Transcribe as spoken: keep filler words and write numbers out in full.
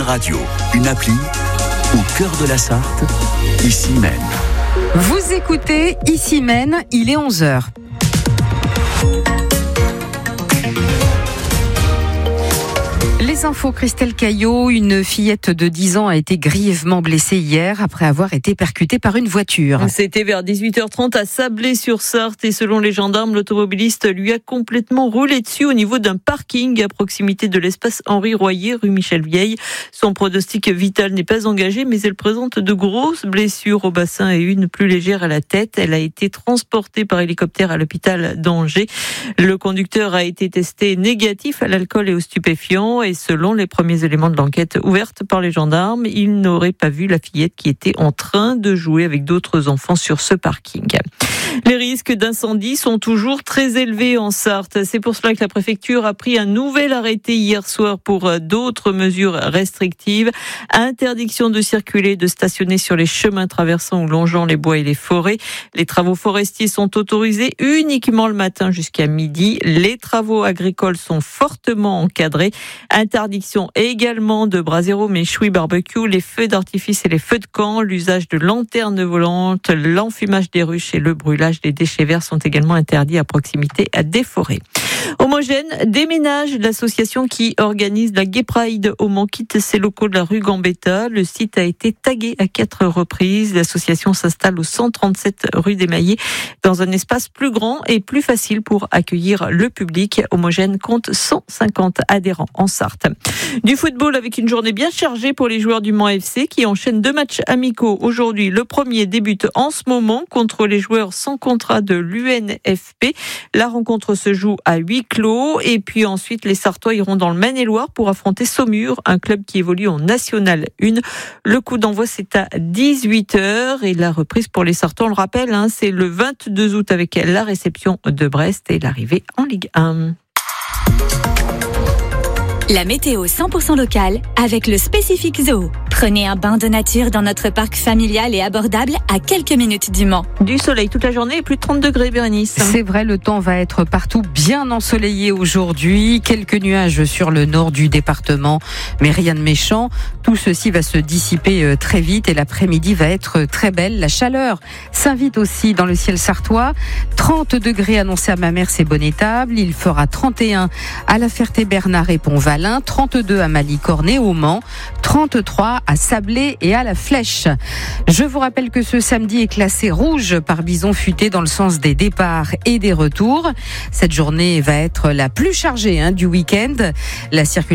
radio, une appli au cœur de la Sarthe, ici même. Vous écoutez Ici Maine, il est onze heures. Les infos, Christelle Caillot, une fillette de dix ans a été grièvement blessée hier après avoir été percutée par une voiture. C'était vers dix-huit heures trente à Sablé-sur-Sarthe et selon les gendarmes, l'automobiliste lui a complètement roulé dessus au niveau d'un parking à proximité de l'espace Henri Royer, rue Michel Vieille. Son pronostic vital n'est pas engagé, mais elle présente de grosses blessures au bassin et une plus légère à la tête. Elle a été transportée par hélicoptère à l'hôpital d'Angers. Le conducteur a été testé négatif à l'alcool et aux stupéfiants et selon les premiers éléments de l'enquête ouverte par les gendarmes, il n'aurait pas vu la fillette qui était en train de jouer avec d'autres enfants sur ce parking. Les risques d'incendie sont toujours très élevés en Sarthe. C'est pour cela que la préfecture a pris un nouvel arrêté hier soir pour d'autres mesures restrictives. Interdiction de circuler, de stationner sur les chemins traversant ou longeant les bois et les forêts. Les travaux forestiers sont autorisés uniquement le matin jusqu'à midi. Les travaux agricoles sont fortement encadrés. Interdiction également de brasero, méchoui, barbecue, les feux d'artifice et les feux de camp. L'usage de lanternes volantes, l'enfumage des ruches et le brûlage des déchets verts sont également interdits à proximité des forêts. Homogène déménage, l'association qui organise la Gay Pride au Mans quitte ses locaux de la rue Gambetta. Le site a été tagué à quatre reprises. L'association s'installe au cent trente-sept rue des Maillets dans un espace plus grand et plus facile pour accueillir le public. Homogène compte cent cinquante adhérents en Sarthe. Du football avec une journée bien chargée pour les joueurs du Mans F C qui enchaînent deux matchs amicaux aujourd'hui. Le premier débute en ce moment contre les joueurs sans contrat de l'U N F P. La rencontre se joue à huis clos et puis ensuite les Sartois iront dans le Maine-et-Loire pour affronter Saumur, un club qui évolue en National un. Le coup d'envoi c'est à dix-huit heures et la reprise pour les Sartois, on le rappelle, hein, c'est le vingt-deux août avec la réception de Brest et l'arrivée en Ligue un. La météo cent pour cent locale avec le Spécifique Zoo. Prenez un bain de nature dans notre parc familial et abordable à quelques minutes du Mans. Du soleil toute la journée et plus de trente degrés, Bérénice. C'est vrai, le temps va être partout bien ensoleillé aujourd'hui. Quelques nuages sur le nord du département, mais rien de méchant. Tout ceci va se dissiper très vite et l'après-midi va être très belle. La chaleur s'invite aussi dans le ciel sartois. trente degrés annoncés à Mamers et Bonnétable. Il fera trente et un à La Ferté-Bernard et Pont-Valin, trente-deux à Malicorne au Mans, trente-trois à Sablé et à La Flèche. Je vous rappelle que ce samedi est classé rouge par bison futé dans le sens des départs et des retours. Cette journée va être la plus chargée hein, du week-end. La circulation